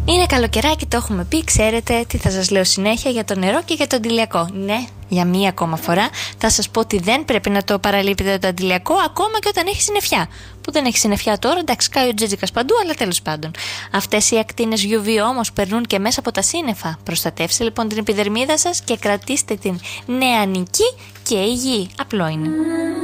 Είναι καλοκαιράκι, το έχουμε πει, ξέρετε τι θα σας λέω συνέχεια για το νερό και για το αντιλιακό. Ναι, για μία ακόμα φορά θα σας πω ότι δεν πρέπει να το παραλείπετε το αντιλιακό ακόμα και όταν έχει συννεφιά. Που δεν έχει συννεφιά τώρα, εντάξει, κάει ο τζίτζικας παντού, αλλά τέλος πάντων. Αυτές οι ακτίνες UV όμως περνούν και μέσα από τα σύννεφα. Προστατεύστε λοιπόν την επιδερμίδα σας και κρατήστε την νεανική και υγιή. Απλό είναι.